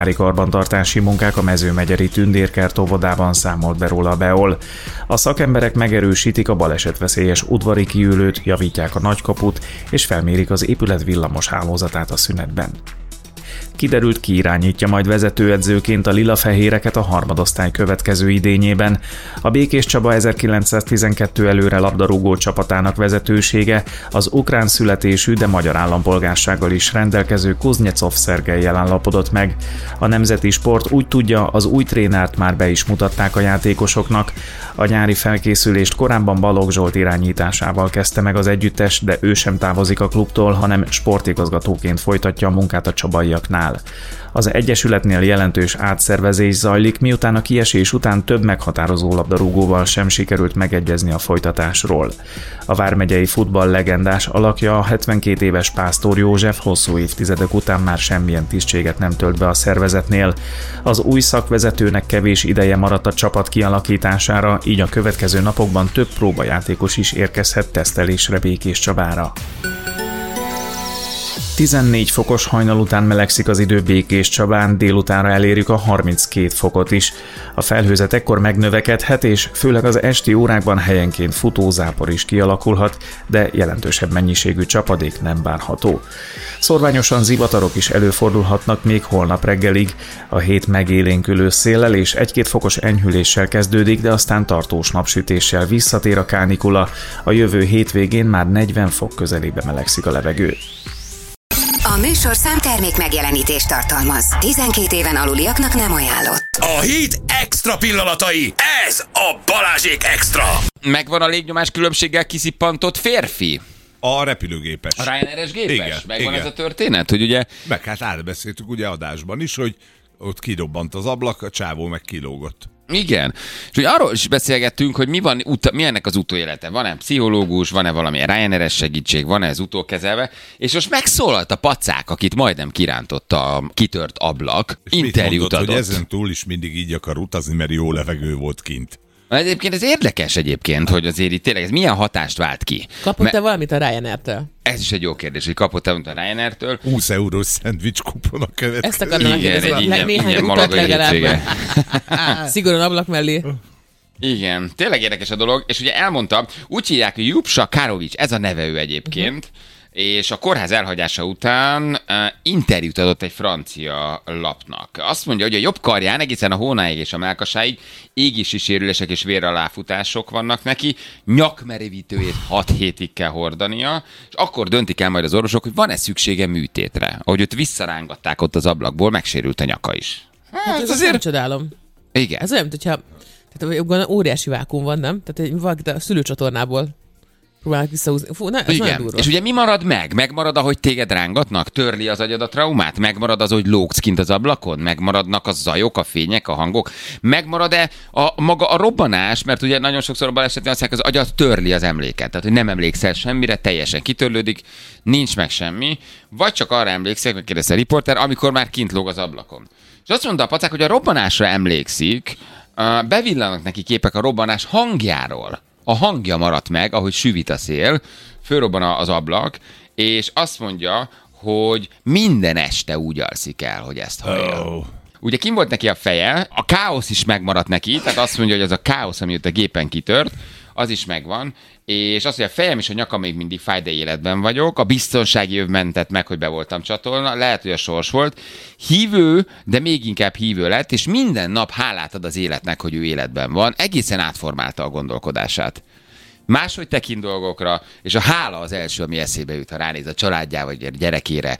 Karbantartási munkák a Mezőmegyeri Tündérkert óvodában, számolt be róla a Beol. A szakemberek megerősítik a balesetveszélyes udvari kiülőt, javítják a nagykaput és felmérik az épület villamos hálózatát a szünetben. Kiderült, ki irányítja majd vezetőedzőként a lila-fehéreket a harmadosztály következő idényében. A Békés Csaba 1912 előre labdarúgó csapatának vezetősége az ukrán születésű, de magyar állampolgársággal is rendelkező Kuznyecov Szergellyel állapodott meg. A Nemzeti Sport úgy tudja, az új trénert már be is mutatták a játékosoknak. A nyári felkészülést korábban Balogh Zsolt irányításával kezdte meg az együttes, de ő sem távozik a klubtól, hanem sportigazgatóként folytatja a munkát a csabaiaknál. Az egyesületnél jelentős átszervezés zajlik, miután a kiesés után több meghatározó labdarúgóval sem sikerült megegyezni a folytatásról. A vármegyei futball legendás alakja, a 72 éves Pásztor József hosszú évtizedek után már semmilyen tisztséget nem tölt be a szervezetnél. Az új szakvezetőnek kevés ideje maradt a csapat kialakítására, így a következő napokban több próbajátékos is érkezhet tesztelésre Békéscsabára. 14 fokos hajnal után melegszik az idő Békéscsabán, délutánra elérjük a 32 fokot is. A felhőzet ekkor megnövekedhet, és főleg az esti órákban helyenként futózápor is kialakulhat, de jelentősebb mennyiségű csapadék nem várható. Szorványosan zivatarok is előfordulhatnak még holnap reggelig. A hét megélénkülő széllel és 1-2 fokos enyhüléssel kezdődik, de aztán tartós napsütéssel visszatér a kánikula. A jövő hétvégén már 40 fok közelébe melegszik a levegő. A műsorszám termék megjelenítést tartalmaz. 12 éven aluliaknak nem ajánlott. A hét extra pillanatai. Ez a Balázsék extra. Megvan a légnyomás különbséggel kiszippantott férfi? A repülőgépes. A Ryanair-es gépes? Igen, Megvan igen. Ez a történet, hogy ugye... Meg hát átbeszéltük ugye adásban is, hogy ott kirobbant az ablak, a csávó meg kilógott. Igen. És ugye arról is beszélgettünk, hogy mi ennek az utóélete. Van-e pszichológus, van-e valamilyen Ryanair-es segítség, van-e ez utókezelve, és most megszólalt a pacák, akit majdnem kirántott a kitört ablak, és interjút mit mondott, adott. hogy ezen túl is mindig így akar utazni, mert jó levegő volt kint. Egyébként ez érdekes egyébként, hogy azért itt tényleg ez milyen hatást vált ki. Kapott-e valamit a Ryanair-től? Ez is egy jó kérdés, hogy kapott-e valamit a Ryanair-től. 20 eurós szendvics kupon a következő. Ezt akarnak Igen, egy ingyen malagai hétvége. Szigorúan ablak mellé. Igen, tényleg érdekes a dolog, és ugye elmondta, úgy hívják, hogy Jupsa Karovics, ez a neve ő egyébként, és a kórház elhagyása után interjút adott egy francia lapnak. Azt mondja, hogy a jobb karján egészen a hónáig és a mellkasáig égési sérülések és véraláfutások vannak neki, nyakmerevítőjét 6 hétig kell hordania, és akkor döntik el majd az orvosok, hogy van-e szüksége műtétre. Ahogy őt visszarángatták ott az ablakból, megsérült a nyaka is. Hát ez azért nem csodálom. Igen. Ez olyan, mint hogyha óriási vákum van, nem? Tehát valaki a szülőcsatornából próbálnak visszahúzni. Fú, ez igen. És ugye mi marad meg? Megmarad, ahogy téged rángatnak? Törli az agyad a traumát? Megmarad az, hogy lógsz kint az ablakon? Megmaradnak a zajok, a fények, a hangok? Megmarad-e maga a robbanás? Mert ugye nagyon sokszor a balesetben azt mondják, az agyad törli az emléket. Tehát, hogy nem emlékszel semmire, teljesen kitörlődik, nincs meg semmi. Vagy csak arra emlékszik, megkérdezte a riporter, amikor már kint lóg az ablakon. És azt mondta a pacák, hogy a robbanásra emlékszik, bevillanak neki képek a robbanás hangjáról. A hangja maradt meg, ahogy süvít a szél, fölrobban az ablak, és azt mondja, hogy minden este úgy alszik el, hogy ezt hallja. Oh. Ugye kim volt neki a feje, a káosz is megmaradt neki, tehát azt mondja, hogy az a káosz, ami ott a gépen kitört, az is megvan, és azt, hogy a fejem és a nyakam még mindig fáj, de életben vagyok, a biztonsági öv mentett meg, hogy be voltam csatolva, lehet, hogy a sors volt. Hívő, de még inkább hívő lett, és minden nap hálát ad az életnek, hogy ő életben van, egészen átformálta a gondolkodását. Máshogy tekint dolgokra, és a hála az első, ami eszébe jut, ha ránéz a családjára, vagy a gyerekére,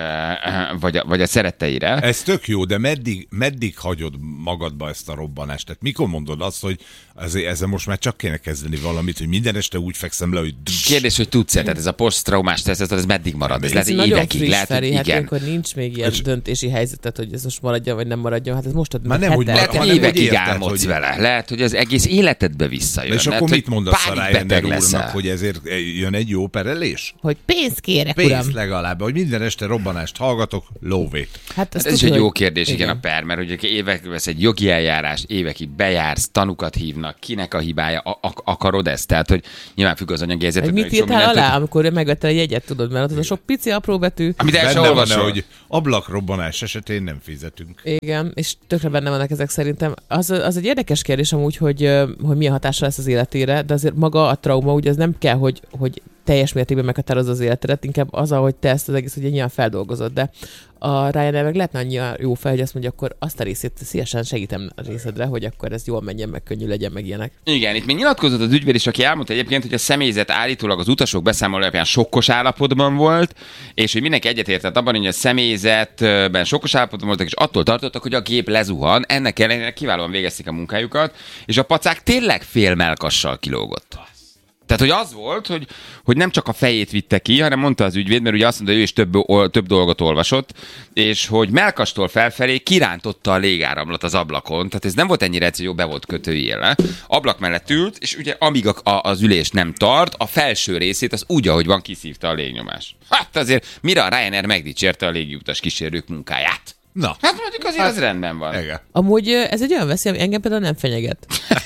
vagy a szeretteire. Ez tök jó, de meddig hagyod magadba ezt a robbanást? Tehát mikor mondod azt, hogy ezzel most már csak kéne kezdeni valamit, hogy minden este úgy fekszem le, hogy... Kérdés, hogy tudsz-e, tehát ez a posztraumás stressz, ez meddig marad? Ez lehet, hogy évekig, lehet, hogy igen. Hogy nincs még ilyen döntési helyzetet, hogy ez most maradjon, vagy nem maradjon. Hát ez most ad lehet, hogy évekig álmodsz vele. Lehet, hogy az egész életedbe visszajön. És akkor mit mondasz a beteg leszel. úrnak, hogy ezért jön egy jó perelés? Hogy pénzt kérek, uram. Pénzt legalább, hogy minden este robbanást hallgatok, lóvét. Hát Ez is egy jó kérdés, igen, a per, mert ugye évek vesz egy jogi eljárás, évekig bejársz, tanúkat hívnak, kinek a hibája, akarod ezt? Tehát, hogy nyilván függ az anyagi helyzetet. Mit írtál alá, amikor megvettél egy jegyet, tudod, mert ott az a sok pici apró betű. Amit el sem Benne van, olvasol. hogy ablakrobbanás esetén nem fizetünk. Igen, és tökre benne vannak ezek szerintem. Az egy érdekes kérdés amúgy, hogy milyen hatása lesz az életére, de azért maga a trauma, ugye az nem kell, hogy teljes mértékben meghatározza az életedet, inkább az, ahogy te ezt az egész ugye nyilván feldolgozod, de a Ryanair meg lehetne annyira jó fel, hogy azt mondja, akkor azt a részét szívesen segítem a részedre, hogy akkor ez jól menjen, meg könnyű legyen, meg ilyenek. Igen, itt még nyilatkozott az ügyvéd is, aki elmondta egyébként, hogy a személyzet állítólag az utasok beszámoló alapján sokkos állapotban volt, és hogy mindenki egyetértett abban, hogy a személyzetben sokkos állapotban voltak, és attól tartottak, hogy a gép lezuhan, ennek ellenére kiválóan végezték a munkájukat, és a pacák tényleg fél mellkassal kilógott. Tehát, hogy az volt, hogy nem csak a fejét vitte ki, hanem mondta az ügyvéd, mert ugye azt mondta, hogy ő is több dolgot olvasott, és hogy mellkastól felfelé kirántotta a légáramlat az ablakon. Tehát ez nem volt ennyire egyszerű, jó, be volt kötőjéle. Ablak mellett ült, és ugye amíg az ülés nem tart, a felső részét az úgy, ahogy van, kiszívta a légnyomás. Hát azért mire a Ryanair megdicsérte a légiutas kísérők munkáját? Na. Hát mondjuk azért az rendben van. Igen. Amúgy ez egy olyan veszély, ami engem például nem fenyeget.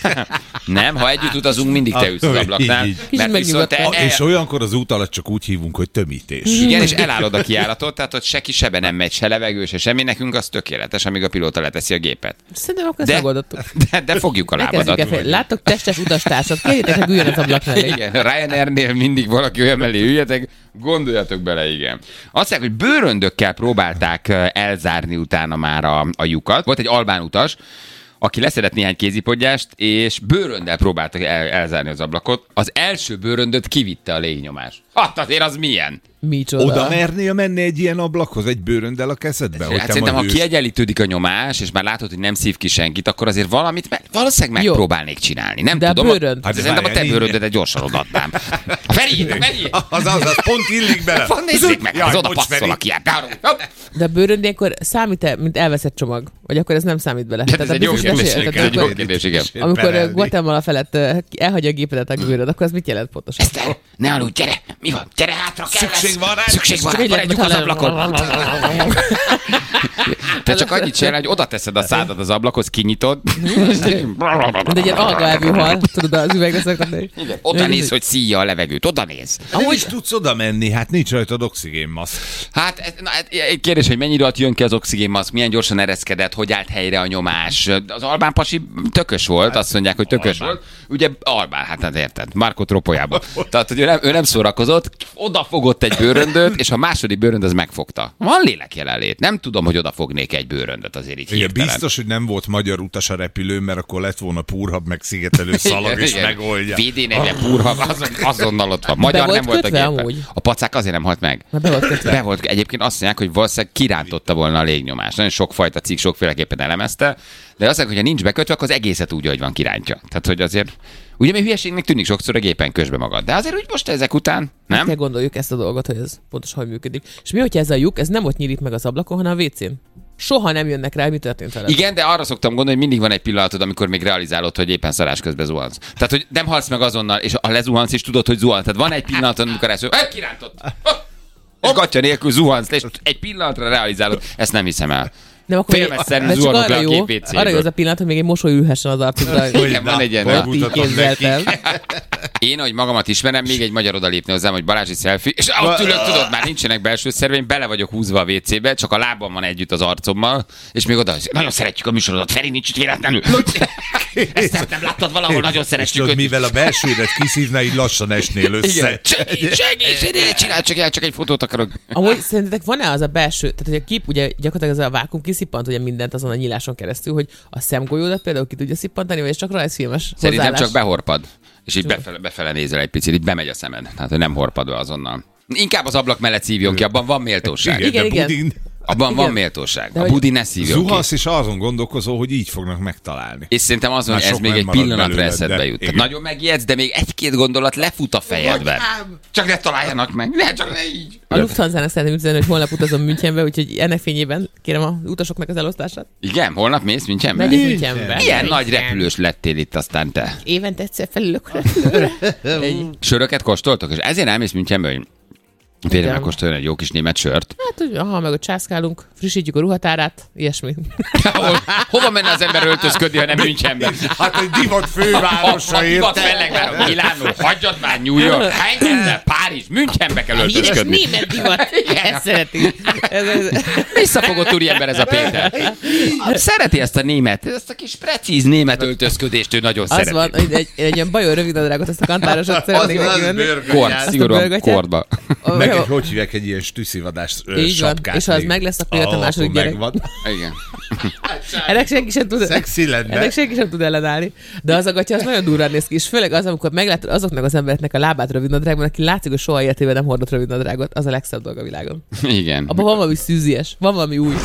Nem, ha együtt utazunk, mindig te ülsz az ablaknál. Így. Kicsit megnyugodtam. És olyankor az út alatt csak úgy hívunk, hogy tömítés. Igen, és elállod a kijáratot, tehát ott se kisebe nem megy, se levegő, se semmi, nekünk az tökéletes, amíg a pilóta leteszi a gépet. Szerintem akkor ezt megoldottuk. De fogjuk a Elkezdjük lábadat. Látok testes utastársat, kérjétek, hogy üljön az ablak mellé. Igen, Ryanairnél mindig valaki olyan mellé üljetek, gondoljatok bele, igen. Azt mondják, hogy bőröndökkel próbálták elzárni utána már a lyukat. Volt egy albán utas, aki leszedett néhány kézipodgyást, és bőröndel próbáltak elzárni az ablakot. Az első bőröndöt kivitte a légnyomás. Hát azért az milyen? Micsoda. Oda mernél menni egy ilyen ablakhoz, egy bőröndel a kezedbe? Hogy Hát te szerintem, ha majd ősz- kiegyenlítődik a nyomás, és már látod, hogy nem szív ki senkit, akkor azért valamit valószínűleg Jó. megpróbálnék csinálni. Nem De a tudom. bőrönd? Hát szerintem a te várjál, bőröndödet gyorsan odaadnám. Feri! Az pont illik bele. Van, nézzék meg, Jaj, az oda bocs, passzol a Feri. kiárt. De a bőröndénkor számít-e, mint elveszett csomag? Vagy akkor ez nem számít bele? Ez egy jó biztos kérdés, mesélted, ez egy jó akkor- kérdés, igen. Amikor Perelni. Guatemala felett elhagyja a gépedet a bőröd, akkor az mit jelent pontosan? Eszter, ne aludj, gyere! Mi van? Gyere hátra, kell Szükség van rá? Szükség van rá, Csak maradjuk az egyetlen- ablakon. Te csak annyit csinálj, hogy oda teszed a szádat az ablakhoz, kinyitod. De egy ilyen algaelvű hal, tudod, az üvegre szokott. Oda néz, hogy szíja a levegőt, oda néz. Nem is tudsz oda menni, hát nincs rajtad oxigénmaszk. Hát, egy kérdés, hogy mennyire alatt jön ki az oxigénmaszk, milyen gyorsan ereszkedett, hogy állt helyre a nyomás. Az albán pasi tökös volt, azt mondják, hogy tökös Albán. volt. Ugye albán, hát érted, Marco Tropolyából. Tehát, hogy ő nem szórakozott, odafogott egy bőröndöt, és a második bőrönd az megfogta. Van lélekjelenlét. Nem tudom, hogy odafognék egy bőröndöt azért így Igen, hirtelen. biztos, hogy nem volt magyar utas a repülőn, mert akkor lett volna púrhab, meg szigetelő szalag, és megoldja. VD-4-re purha, azonnal ott van. Magyar volt nem volt a kötve gépen. amúgy? A pacák azért nem halt meg. Na, be volt kötve. Be volt, egyébként azt mondják, hogy valószínűleg kirántotta volna a légnyomást. Nagyon sokfajta cikk sokféleképpen elemezte, de azt mondják, hogy ha nincs bekötve, akkor az egészet úgy, hogy van kirántja. Tehát, hogy azért, ugye mi hülyeségnek tűnik sokszor a gépen közbe magad, de azért úgy most ezek után, Nem? nem? Kell gondoljuk ezt a dolgot, hogy ez pontosan hogy működik. És mi, hogyha ez a lyuk, ez nem ott nyílik meg az ablakon, hanem a WC-n? Soha nem jönnek rá, hogy mi történt veled. Igen, de arra szoktam gondolni, hogy mindig van egy pillanatod, amikor még realizálod, hogy éppen szarás közben zuhansz. Tehát, hogy nem halsz meg azonnal, és ha lezuhansz is tudod, hogy zuhansz. Tehát van egy pillanatod, amikor ezt kirántott. És gatya nélkül zuhansz, és egy pillanatra realizálod. Ezt nem hiszem el. Nem, akkor Félmezszerűen de csak zuhanok arra le a jó, gép WC-ből. arra jó az a pillanat, hogy még egy mosoly ülhessen az arcodra. Igen, van egy ilyen. Ott így képzeltem. Én, ahogy magamat ismerem, még egy magyar odalépne hozzám, hogy Balázsi selfie, és ott ülök, tudod, már nincsenek belső szerveim, bele vagyok húzva a WC-be, csak a lábam van együtt az arcommal, és még oda, nagyon szeretjük a műsorodat, Feri, nincs itt véletlenül. Ezt nem láttad valahol, nagyon És szeretjük tudod, őt. mivel a belsődet kiszívná, így lassan esnél össze. Segíts, csinálj csak egy fotót akarok. Amúgy szerintetek van-e az a belső, tehát hogy a kép, ugye gyakorlatilag ez a vákum kiszippant ugye mindent azon a nyíláson keresztül, hogy a szemgolyódat például ki tudja szippantani, vagy ez csak rajzfilmes Szerintem hozzáállás? csak behorpad, és így befele nézel egy picit, így bemegy a szemed. Tehát, hogy nem horpad be azonnal. Inkább az ablak mellett szívjon ki, abban van méltóság. Igen, de igen. puding. Abban igen. van méltóság. De A hogy- budi ne szívjon ki. Zuhasz is azon gondolkozó, hogy így fognak megtalálni. És szerintem azon, Már ez sok még nem egy marad pillanatra belőled, eszedbe de jut. Tehát igen. nagyon megijedsz, de még egy-két gondolat lefut a fejedben. Csak ne találjanak meg. Ne, csak ne így. A Lufthansa-nak szeretném üzenni, hogy holnap utazom Münchenbe, úgyhogy ennek fényében kérem a utasoknak az elosztását. Igen, holnap mész Münchenbe? Megyek Münchenbe. Milyen nagy repülős lettél itt aztán te. Évente egyszer felülök repülőre. Söröket kóstoltok? És ezért elmész Münchenbe, hogy tényleg Igen. megkóstolni egy jó kis német sört. Hát, hogy aha, meg ott császkálunk, frissítjük a ruhatárát, ilyesmi. Hova menne az ember öltözködni, ha nem Münchenbe? Hát egy divat fővárosa, A divat érted? fellegvárok, Milánó, hagyjad már New York, Heidelberg, Párizs, Münchenbe kell Híres öltözködni. német divat. Ezt szereti. Visszafogott úriember ez a Péter. Szereti ezt a német, ezt a kis precíz német öltözködést, ő nagyon Az szereti. van, hogy egy ilyen bajor rövidnadrágot, ezt a kantárosat szeretnék neki venni. Kord, Azt a szigorúan bölgatyát. kordba. Meg Jó. egy, hogy hívják, egy ilyen stüsszivadás Így van, sapkát. és ha az még. meg lesz, akkor jött a második akkor gyerek. megvan. Igen. Ennek senki sem tud, Szexi lenne. ennek senki sem tud ellenállni. De az a gatya, az nagyon durván néz ki, és főleg az, amikor meglátod azoknak az embereknek a lábát rövidnadrágban, aki látszik, hogy soha életében nem hordott rövidnadrágot, az a legszebb dolog a világon. Igen. Abban van valami szűzies, van valami új.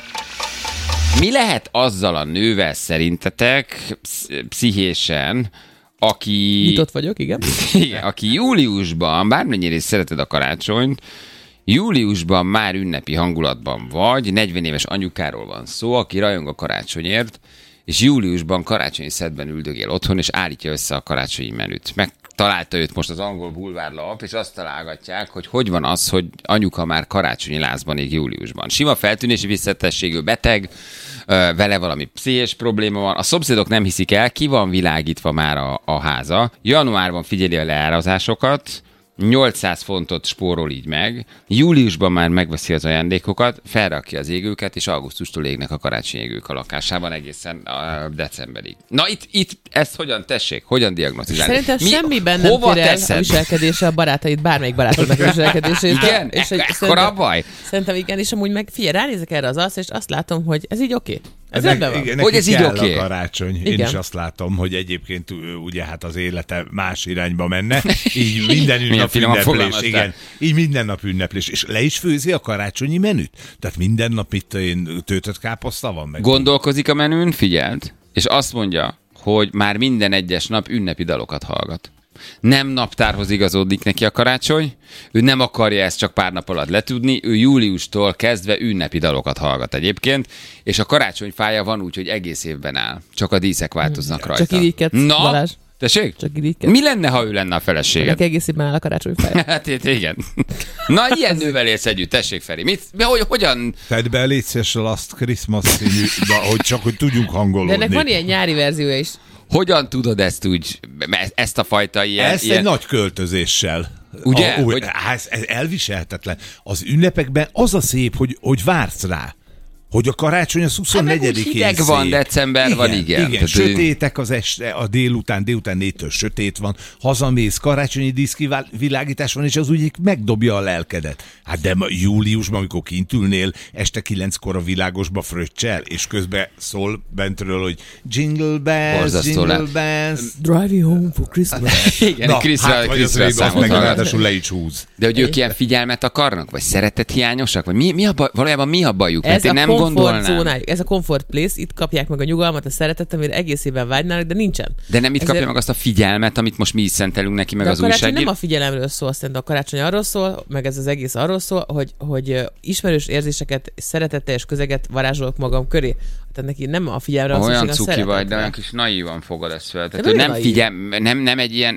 Mi lehet azzal a nővel szerintetek pszichésen, aki... Nyitott vagyok, igen. Igen, aki júliusban, bármennyire is szereted a karácsonyt, júliusban már ünnepi hangulatban vagy, 40 éves anyukáról van szó, aki rajong a karácsonyért, és júliusban karácsonyi szedben üldögél otthon, és állítja össze a karácsonyi menüt. Megtalálta őt most az angol bulvárlap, és azt találgatják, hogy van az, hogy anyuka már karácsonyi lázban ég júliusban. Sima feltűnési visszatességű beteg, vele valami pszichés probléma van, a szomszédok nem hiszik el, ki van világítva már a háza. Januárban figyeli a leárazásokat, 800 fontot spórol így meg, júliusban már megveszi az ajándékokat, felrakja az égőket, és augusztustól égnek a karácsonyi égők a lakásában egészen decemberig. Na itt ezt hogyan diagnosztizálni? Szerintem semmiben nem hova tér el a teszed? viselkedése a barátaid, bármelyik barátodnak a viselkedését. Igen? Ekkora a baj? Szerintem igen, és amúgy meg figyelj, ránézek erre az arcra, és azt látom, hogy ez így oké. Ez Ennek- rendben van. igen, Hogy neki ez így kell oké? a karácsony. Én Igen. is azt látom, hogy egyébként ugye hát az élete más irányba menne. Így minden ünnap finoman ünneplés. fogalmaztál. Igen. Így minden nap ünneplés. És le is főzi a karácsonyi menüt? Tehát minden nap itt töltött káposzta van meg? Gondolkozik a menün, figyeld, és azt mondja, hogy már minden egyes nap ünnepi dalokat hallgat. Nem naptárhoz igazódik neki a karácsony, ő nem akarja ezt csak pár nap alatt letudni, ő júliustól kezdve ünnepi dalokat hallgat egyébként, és a karácsonyfája van úgy, hogy egész évben áll. Csak a díszek változnak rajta. Csak irigykedsz, Na, Balázs. tessék? Csak irigykedsz. Mi lenne, ha ő lenne a feleséged? Ennek egész évben áll a karácsonyfája. Hát igen. Na, ilyen nővel élsz együtt, tessék Feri. Hogyan? Tedd be légy szíves a Last Christmas színű, hogy csak hogy tudjunk hangolódni. De ennek van ilyen nyári verziója is. Hogyan tudod ezt úgy, ezt a fajta ilyen... Ezt egy nagy költözéssel. Ugye? Hogy... Ez elviselhetetlen. Az ünnepekben az a szép, hogy vársz rá. Hogy a karácsony az 24-én hideg van, december van, igen. Igen, Tehát sötétek az este, a délután 4-től sötét van, hazamész, karácsonyi díszkivilágítás van, és az úgy megdobja a lelkedet. Hát de júliusban, amikor kint ülnél, este 9-kor a világosba fröccsel, és közben szól bentről, hogy jingle bells, Borzasztó jingle lett. bells. Driving home for Christmas. Igen, Na, Krisztra hát vagy az rébb, azt számot meg hallgat. ráadásul le is húz. De hogy ők ilyen figyelmet akarnak? Vagy szeretethiányosak? Vagy mi a baj, valójában mi a bajuk? Mert Ez én a nem comfort gondolnám. zónájuk, ez a comfort place, itt kapják meg a nyugalmat, a szeretetet, amire egész évben vágynának, de nincsen. De nem itt Ezért- kapja meg azt a figyelmet, amit most mi is szentelünk neki, meg De az a karácsony újságír. nem a figyelemről szól, szerintem a karácsony arról szól, meg ez az egész arról szól, hogy ismerős érzéseket, szeretetteljes közeget varázsolok magam köré. Tehát neki nem a figyelemre van Olyan szükség, a cuki vagy, de szeretetre. olyan kis naívan fogod ezt fel. Tehát, De hogy mi nem naív? figyel, nem egy ilyen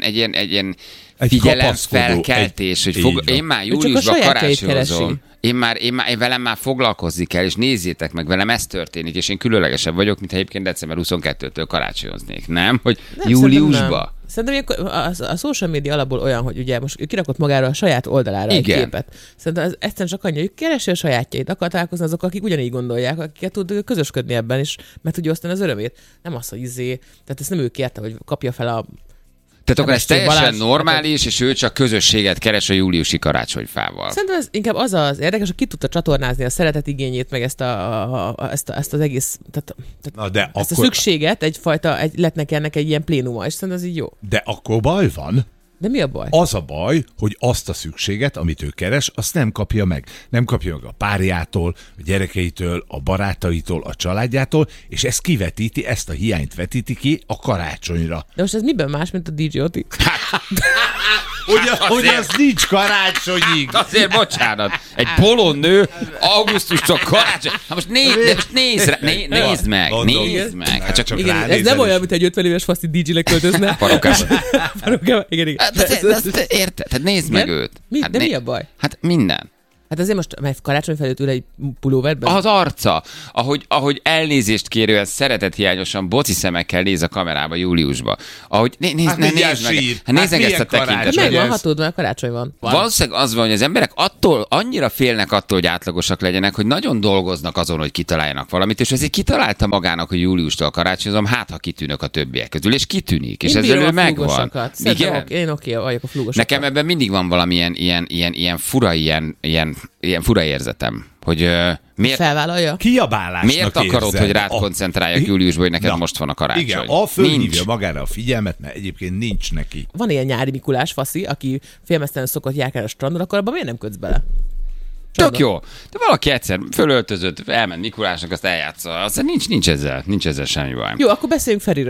Egy figyelemfelkeltés, hogy így van. én már csak a júliusban sajátjait karácsonyozom. Én velem már foglalkozni kell, és nézzétek meg, velem ez történik, és én különlegesebb vagyok, mint ha egyébként december 22-től karácsonyoznék, nem? Hogy Nem, júliusban? Szerintem a social media alapból olyan, hogy ugye most ő kirakott magára a saját oldalára Igen. egy képet. Szerintem ez egyszerűen csak annyi, hogy keresi a sajátjait, akar találkozni azok, akik ugyanígy gondolják, akikkel tud közösködni ebben is, mert tudja osztani az örömét. Nem az, hogy tehát ezt nem ő kérte, hogy kapja fel a... Tehát akkor ez Temesség teljesen Balázs- normális, és ő csak közösséget keres a júliusi karácsonyfával. Szerintem ez inkább az érdekes, hogy ki tudta csatornázni a szeretetigényét, meg ezt az egész, tehát Na de ezt a akkor, szükséget lett neki ennek egy ilyen plénuma, és szerintem ez így jó. de akkor baj van. De mi a baj? Az a baj, hogy azt a szükséget, amit ő keres, azt nem kapja meg. Nem kapja meg a párjától, a gyerekeitől, a barátaitól, a családjától, és ezt kivetíti, ezt a hiányt vetíti ki a karácsonyra. De most ez miben más, mint a DJ Oti? Hogy az nincs karácsonyig. Azért bocsánat, egy bolond nő augusztustól karácsony. Hát most nézd meg. Hát csak Igen, ez nem olyan, mint egy 50 éves faszi DJ-le költözne. Parókában. Igen. Érted? Hát nézd meg őt. De mi a baj? Hát minden. Hát azért most, mert karácsony felőtt ül egy pulóverben? Az arca, ahogy elnézést kérően szeretethiányosan boci szemekkel néz a kamerába júliusba. Ahogy nézd meg. Hát nézd meg ezt a tekintetet. Megvan hatód, mert karácsony van. Valószínűleg az van, hogy az emberek annyira félnek attól, hogy átlagosak legyenek, hogy nagyon dolgoznak azon, hogy kitaláljanak valamit, és ezért kitalálta magának, hogy júliustól karácsonyozom, hát ha kitűnök a többiaik közül, és kitűnik, és ezzel ő megvan. Én oké vagyok a flúgosokat. Nekem ebben mindig van valamilyen ilyen fura érzetem, hogy miért... Felvállalja? Kiabálásnak miért akarod, érzed? hogy rád koncentráljak júliusban, hogy neked most van a karácsony? Igen, fölhívja magára a figyelmet, mert egyébként nincs neki. Van ilyen nyári Mikulás faszi, aki félmeztelenül szokott járkálni a strandon, akkor abban miért nem kötsz bele? Tök jó. De valaki egyszer fölöltözött, elment Mikulásnak, azt eljátsza. Aztán nincs ezzel semmi baj. Jó, akkor beszéljünk Feriről.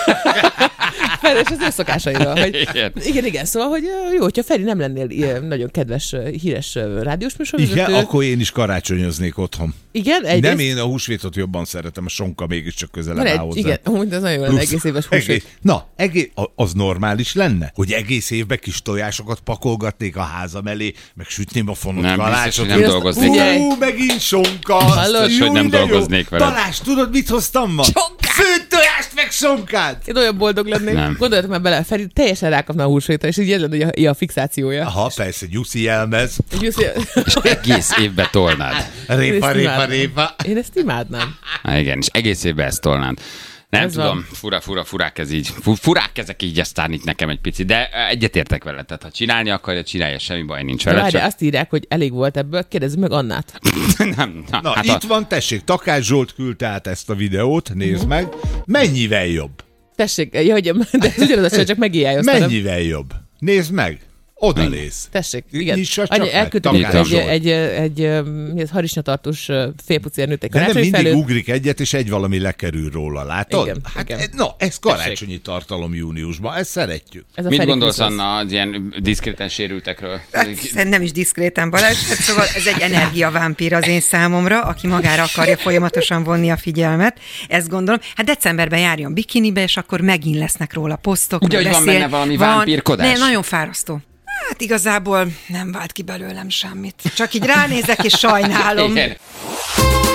Feri és az ő szokásairól. Hogy... Igen. Szóval, hogy jó, hogyha Feri nem lennél ilyen nagyon kedves, híres rádiós műsorvezető. Igen, akkor én is karácsonyoznék otthon. Igen? Egyrészt... Nem, én a húsvétot jobban szeretem, a sonka mégiscsak közelebb áll hozzá. Igen, amúgy az nagyon jó, egész éves húsvét. Az normális lenne, hogy egész évben kis tojásokat pakolgatnék a házam elé, meg sütném a fonott kalácsot. Nem dolgoznék. Megint sonka! Biztos, hogy nem dolgoznék vele. Balázs, tudod, mit hoztam ma? Főtt tojást, meg sonkát! Én olyan boldog lennék. Gondoljatok már bele, Feri teljesen rákapna a húsvétra, és így ez lenne a fixációja. Aha, persze, Gyuszi jelmez. És egész évben tolnád. Répa. Én ezt imádnám. Igen, és egész évben ezt tolnád. Nem ez tudom, furák ez így. Furák ezek így, aztán itt nekem egy pici, de egyetértek vele, tehát ha csinálni akarja, csinálja, semmi baj nincs vele. De azt írják, hogy elég volt ebből, kérdezzük meg Annát. Hát itt van, tessék, Takács Zsolt küldte át ezt a videót, nézd meg. Mennyivel jobb? Tessék, de ugyanaz a csak megijálj aztán. Mennyivel jobb? Nézd meg. Oda néz. Tessék, igen. Elküldtem egy harisnyatartós félpucérnőt egy karácsony felől. De nem mindig ugrik egyet, és egy valami lekerül róla, látod? Igen, igen. Ez karácsonyi tartalom júniusban, ezt szeretjük. Mit gondolsz, Anna, az ilyen diszkréten sérültekről? Nem is diszkréten, Balázs, szóval ez egy energiavámpír az én számomra, aki magára akarja folyamatosan vonni a figyelmet. Ezt gondolom. Hát decemberben járjon bikinibe, és akkor megint lesznek róla posztok. Ugye, hogy van benne valami vámpírkodás? Nem, nagyon fárasztó. Hát igazából nem vált ki belőlem semmit. Csak így ránézek és sajnálom. Igen.